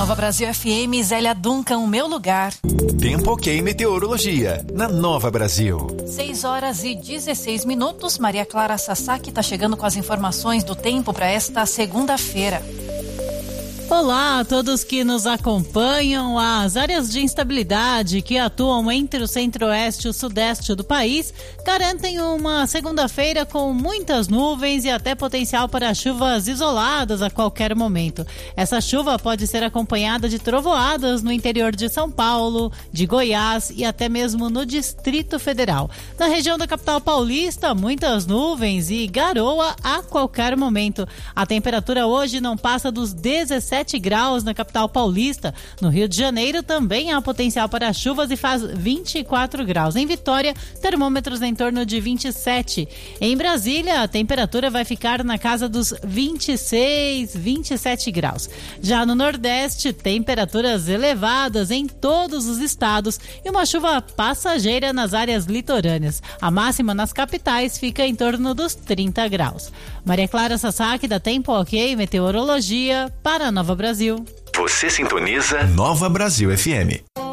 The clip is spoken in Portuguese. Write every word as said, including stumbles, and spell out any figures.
Nova Brasil F M, Zélia Duncan, o meu lugar. Tempo ok, meteorologia, na Nova Brasil. seis horas e dezesseis minutos, Maria Clara Sasaki está chegando com as informações do tempo para esta segunda-feira. Olá a todos que nos acompanham. As áreas de instabilidade que atuam entre o centro-oeste e o sudeste do país garantem uma segunda-feira com muitas nuvens e até potencial para chuvas isoladas a qualquer momento. Essa chuva pode ser acompanhada de trovoadas no interior de São Paulo, de Goiás e até mesmo no Distrito Federal. Na região da capital paulista, muitas nuvens e garoa a qualquer momento. A temperatura hoje não passa dos dezessete graus na capital paulista. No Rio de Janeiro também há potencial para chuvas e faz vinte e quatro graus. Em Vitória, termômetros em torno de vinte e sete. Em Brasília, a temperatura vai ficar na casa dos vinte e seis, vinte e sete graus. Já no Nordeste, temperaturas elevadas em todos os estados e uma chuva passageira nas áreas litorâneas. A máxima nas capitais fica em torno dos trinta graus. Maria Clara Sasaki, da Tempo Ok Meteorologia, para a Nova Brasil. Você sintoniza Nova Brasil F M.